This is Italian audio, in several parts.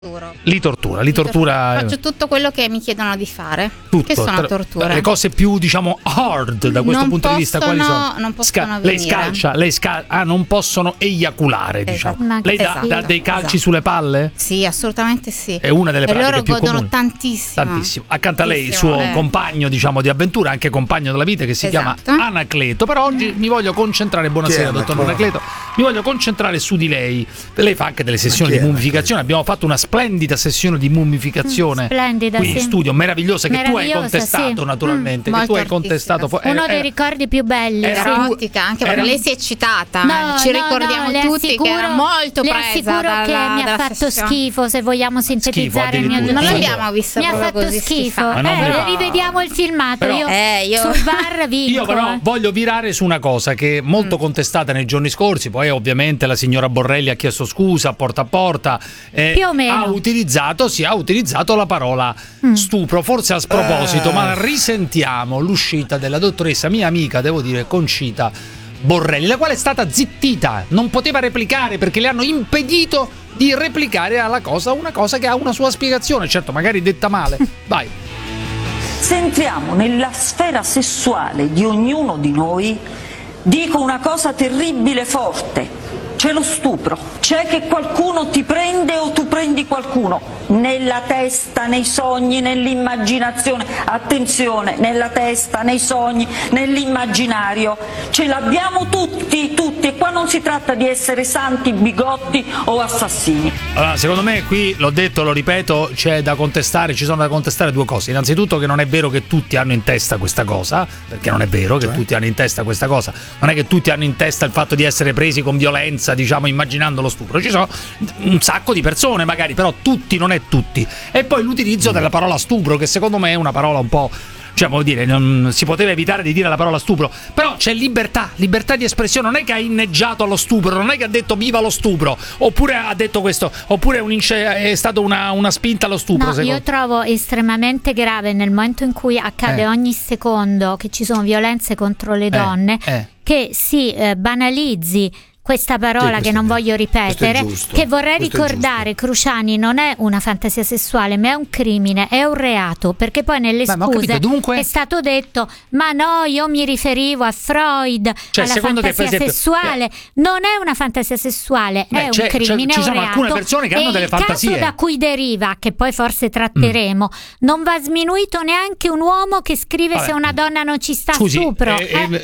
Li tortura. Faccio tutto quello che mi chiedono di fare. Tutto. Che sono torture. Le cose più, diciamo, hard da questo punto di vista, quali sono? Non possono lei venire. scalcia, non possono eiaculare, diciamo. Lei dà dei calci sulle palle? Sì, assolutamente sì. È una delle pratiche loro più godono comuni. tantissimo. Accanto a lei il suo compagno, diciamo, di avventura, anche compagno della vita, che si chiama Anacleto. Però oggi mi voglio concentrare, buonasera dottor Anacleto, mi voglio concentrare su di lei. Lei fa anche delle sessioni di mummificazione. Abbiamo fatto una splendida sessione di mummificazione qui in studio, meravigliosa, che tu hai contestato naturalmente, che tu hai contestato. Uno dei ricordi più belli. Erotica, anche perché lei si è eccitata. Ci ricordiamo tutti che era molto presa. Le assicuro che mi ha fatto schifo, se vogliamo sintetizzare il mio non l'abbiamo vista mi ha fatto così schifo. Rivediamo il filmato. Però, io sul bar vinco. Io però voglio virare su una cosa che è molto contestata nei giorni scorsi. Poi ovviamente la signora Borrelli ha chiesto scusa a porta, più o meno ha utilizzato la parola stupro, forse a sproposito, ma risentiamo l'uscita della dottoressa, mia amica, devo dire, Concita Borrelli, la quale è stata zittita, non poteva replicare perché le hanno impedito di replicare alla cosa, una cosa che ha una sua spiegazione, certo magari detta male. Vai. Se entriamo nella sfera sessuale di ognuno di noi, dico una cosa terribile forte: c'è lo stupro, c'è che qualcuno ti prende o tu prendi qualcuno, nella testa, nei sogni, nell'immaginazione, attenzione, nella testa, nei sogni, nell'immaginario, ce l'abbiamo tutti, e qua non si tratta di essere santi, bigotti o assassini. Allora, secondo me qui, l'ho detto, lo ripeto, ci sono da contestare due cose. Innanzitutto che non è vero che tutti hanno in testa questa cosa, perché non è vero che tutti hanno in testa questa cosa, non è che tutti hanno in testa il fatto di essere presi con violenza, diciamo, immaginando lo stupro. Ci sono un sacco di persone magari, però tutti non è tutti. E poi l'utilizzo della parola stupro, che secondo me è una parola un po', cioè, vuol dire, non si poteva evitare di dire la parola stupro, però c'è libertà di espressione. Non è che ha inneggiato allo stupro, non è che ha detto viva lo stupro, oppure ha detto questo, oppure è stata una spinta allo stupro. No, io trovo estremamente grave nel momento in cui accade ogni secondo che ci sono violenze contro le donne, che si banalizzi questa parola che non voglio ripetere, che vorrei ricordare. Cruciani non è una fantasia sessuale, ma è un crimine, è un reato, perché poi nelle scuse è stato detto ma no, io mi riferivo a Freud, cioè, alla fantasia sessuale. Non è una fantasia sessuale, è un crimine, ci sono un reato. Alcune persone che hanno delle fantasie. Il caso da cui deriva, che poi forse tratteremo, non va sminuito neanche un uomo che scrive se una donna non ci sta stupro.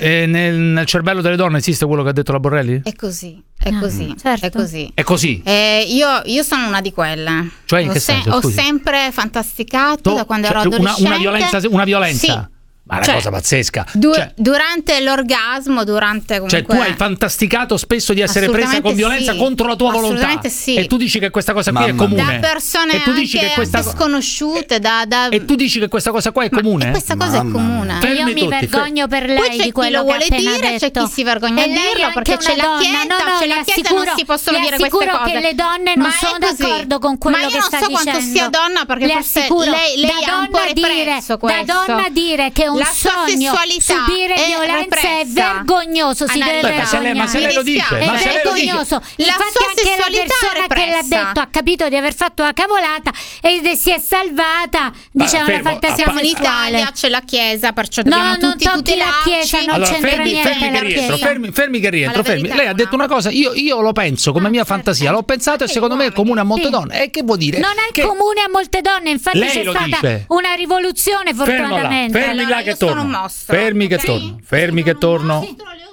Nel cervello delle donne esiste quello che ha detto la Borrelli? È così. È così. Io sono una di quelle. Cioè, in che senso? Ho sempre fantasticato da quando ero adolescente. Una violenza? Sì. Ma è una cosa pazzesca. Durante l'orgasmo, durante comunque... Cioè, tu hai fantasticato spesso di essere presa con violenza contro la tua volontà. Assolutamente sì. E tu dici che questa cosa qui è comune. Da persone anche sconosciute. E tu dici che questa cosa qua è comune? Questa cosa è comune. Io mi vergogno per lei di quello che ha appena detto. C'è chi si vergogna a dirlo perché c'è la Chiesa, non si possono dire queste cose. Che le donne non sono d'accordo con quello che sta dicendo. Ma io non so quanto sia donna, perché forse lei ha un po' represso questo. Da donna dire che un sogno subire violenza è vergognoso, si deve vergognare. Ma se lei lo dice, è vergognoso. Infatti anche la persona che l'ha detto ha capito di aver fatto una cavolata e si è salvata. Diceva una fantasia sessuale. In Italia c'è la Chiesa, perciò dobbiamo tutti tutelarci. La Chiesa non c'entra niente. Fermi che rientro. Lei ha detto una cosa, io lo penso come mia fantasia, l'ho pensato e secondo me è comune a molte donne. E che vuol dire? Non è comune a molte donne, infatti c'è stata una rivoluzione fortunatamente. Fermi là che torno. Fermi che torno.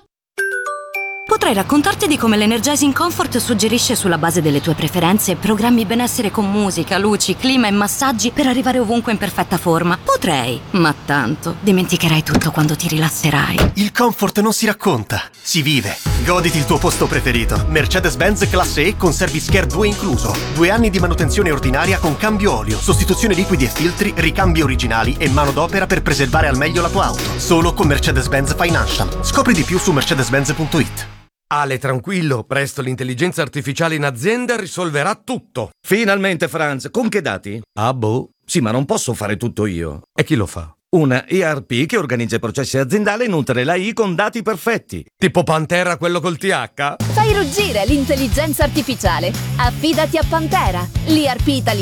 Potrei raccontarti di come l'Energizing Comfort suggerisce sulla base delle tue preferenze programmi benessere con musica, luci, clima e massaggi per arrivare ovunque in perfetta forma. Potrei, ma tanto dimenticherai tutto quando ti rilasserai. Il comfort non si racconta, si vive. Goditi il tuo posto preferito. Mercedes-Benz Classe E con Service Care 2 incluso. 2 anni di manutenzione ordinaria con cambio olio, sostituzione liquidi e filtri, ricambi originali e manodopera per preservare al meglio la tua auto. Solo con Mercedes-Benz Financial. Scopri di più su mercedes-benz.it. Ale, tranquillo, presto l'intelligenza artificiale in azienda risolverà tutto. Finalmente, Franz, con che dati? Ah, boh. Sì, ma non posso fare tutto io. E chi lo fa? Una ERP che organizza i processi aziendali e nutre la I con dati perfetti. Tipo Pantera, quello col TH? Fai ruggire l'intelligenza artificiale. Affidati a Pantera, l'ERP italiano